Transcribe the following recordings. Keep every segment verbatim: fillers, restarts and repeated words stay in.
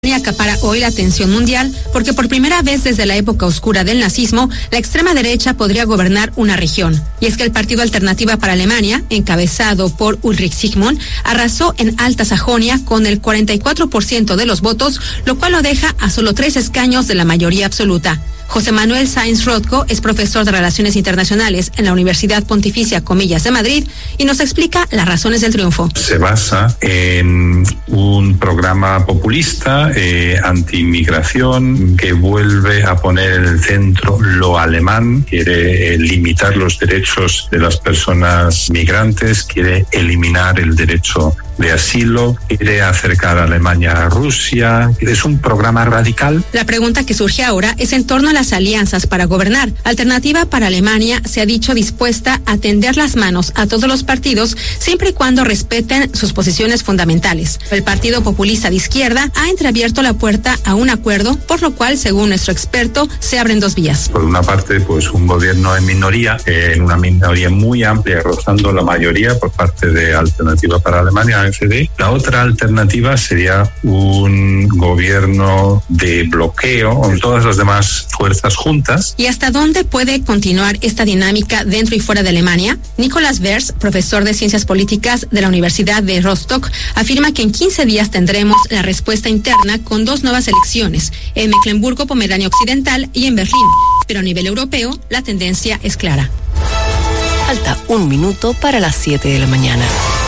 Acapara hoy la atención mundial porque por primera vez desde la época oscura del nazismo, la extrema derecha podría gobernar una región. Y es que el Partido Alternativa para Alemania, encabezado por Ulrich Zygmunt, arrasó en Alta Sajonia con el cuarenta y cuatro por ciento de los votos, lo cual lo deja a solo tres escaños de la mayoría absoluta. José Manuel Sáenz Rothko es profesor de Relaciones Internacionales en la Universidad Pontificia Comillas de Madrid y nos explica las razones del triunfo. Se basa en un programa populista, eh, anti-inmigración, que vuelve a poner en el centro lo alemán, quiere eh, limitar los derechos de las personas migrantes, quiere eliminar el derecho de asilo, quiere acercar a Alemania a Rusia. Es un programa radical. La pregunta que surge ahora es en torno a las alianzas para gobernar. Alternativa para Alemania se ha dicho dispuesta a tender las manos a todos los partidos siempre y cuando respeten sus posiciones fundamentales. El Partido Populista de Izquierda ha entreabierto la puerta a un acuerdo, por lo cual, según nuestro experto, se abren dos vías. Por una parte, pues un gobierno en minoría, eh, en una minoría muy amplia, rozando la mayoría por parte de Alternativa para Alemania. La otra alternativa sería un gobierno de bloqueo con todas las demás fuerzas juntas. ¿Y hasta dónde puede continuar esta dinámica dentro y fuera de Alemania? Nicolás Vers, profesor de Ciencias Políticas de la Universidad de Rostock, afirma que en quince días tendremos la respuesta interna con dos nuevas elecciones, en Mecklemburgo-Pomerania Occidental y en Berlín. Pero a nivel europeo, la tendencia es clara. Falta un minuto para las siete de la mañana.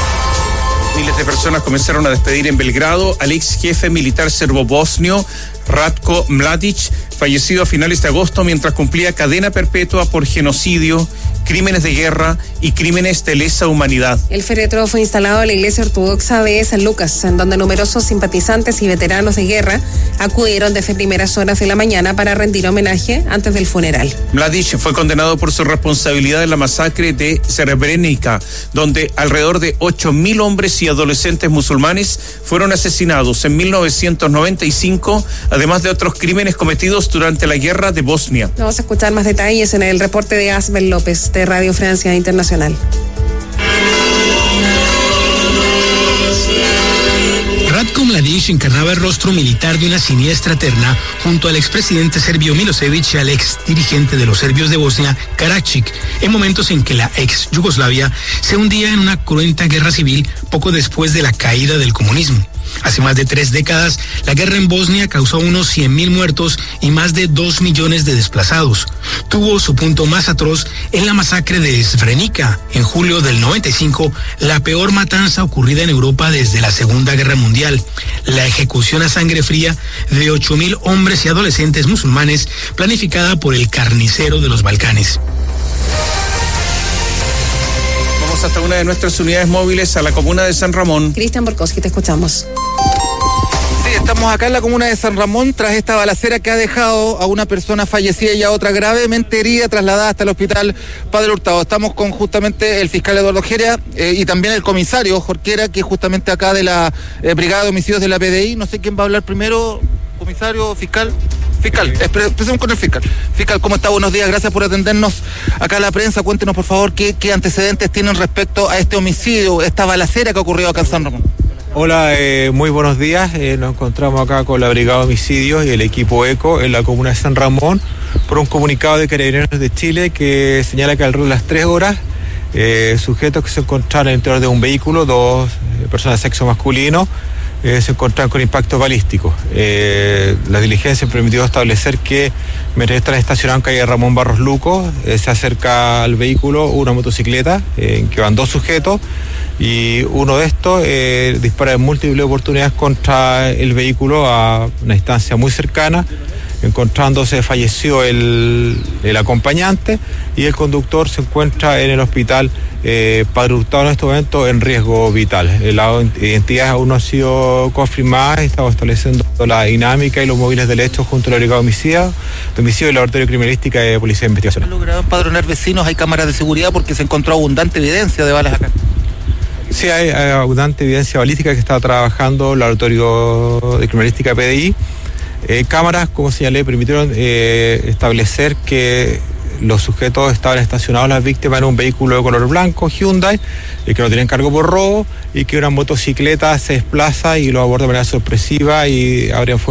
Miles de personas comenzaron a despedir en Belgrado al ex jefe militar serbo-bosnio Ratko Mladic, fallecido a finales de agosto mientras cumplía cadena perpetua por genocidio, crímenes de guerra y crímenes de lesa humanidad. El féretro fue instalado en la iglesia ortodoxa de San Lucas, en donde numerosos simpatizantes y veteranos de guerra acudieron desde primeras horas de la mañana para rendir homenaje antes del funeral. Mladic fue condenado por su responsabilidad en la masacre de Srebrenica, donde alrededor de ocho mil hombres y adolescentes musulmanes fueron asesinados en mil novecientos noventa y cinco, además de otros crímenes cometidos durante la guerra de Bosnia. Vamos a escuchar más detalles en el reporte de Asbel López de Radio Francia Internacional. Ratko Mladic encarnaba el rostro militar de una siniestra terna junto al expresidente serbio Milosevic y al ex dirigente de los serbios de Bosnia, Karadzic, en momentos en que la ex Yugoslavia se hundía en una cruenta guerra civil poco después de la caída del comunismo. Hace más de tres décadas, la guerra en Bosnia causó unos cien mil muertos y más de dos millones de desplazados. Tuvo su punto más atroz en la masacre de Srebrenica, en julio del noventa y cinco, la peor matanza ocurrida en Europa desde la Segunda Guerra Mundial. La ejecución a sangre fría de ocho mil hombres y adolescentes musulmanes, planificada por el carnicero de los Balcanes. Hasta una de nuestras unidades móviles a la comuna de San Ramón. Cristian Borkowski, te escuchamos. Sí, estamos acá en la comuna de San Ramón tras esta balacera que ha dejado a una persona fallecida y a otra gravemente herida, trasladada hasta el hospital Padre Hurtado. Estamos con justamente el fiscal Eduardo Geria eh, y también el comisario Jorquera, que es justamente acá de la eh, Brigada de Homicidios de la P D I. No sé quién va a hablar primero, comisario, fiscal. Fiscal, empecemos con el fiscal. Fiscal, ¿cómo está? Buenos días, gracias por atendernos acá a la prensa. Cuéntenos, por favor, qué, qué antecedentes tienen respecto a este homicidio, esta balacera que ha ocurrido acá en San Ramón. Hola, eh, muy buenos días. Eh, nos encontramos acá con la Brigada de Homicidios y el equipo ECO en la comuna de San Ramón por un comunicado de Carabineros de Chile que señala que alrededor de las tres horas eh, sujetos que se encontraron en el interior de un vehículo, dos eh, personas de sexo masculino, Eh, se encontraron con impactos balísticos. Eh, la diligencia permitió establecer que mientras están estacionados en calle Ramón Barros Luco, eh, se acerca al vehículo una motocicleta eh, en que van dos sujetos y uno de estos eh, dispara en múltiples oportunidades contra el vehículo a una distancia muy cercana, encontrándose falleció el, el acompañante y el conductor se encuentra en el hospital eh, Padre Hurtado en este momento en riesgo vital. La identidad aún no ha sido confirmada, estamos estableciendo la dinámica y los móviles del hecho junto a la Brigada de Homicidio, de homicidio y el Laboratorio de Criminalística de Policía de Investigación. ¿Han logrado empadronar vecinos? ¿Hay cámaras de seguridad? Porque se encontró abundante evidencia de balas acá. Sí, hay, hay abundante evidencia balística que está trabajando el Laboratorio de Criminalística de P D I. Eh, cámaras, como señalé, permitieron eh, establecer que los sujetos estaban estacionados, las víctimas, en un vehículo de color blanco, Hyundai, y que no tienen cargo por robo, y que una motocicleta se desplaza y lo aborda de manera sorpresiva y abren fuego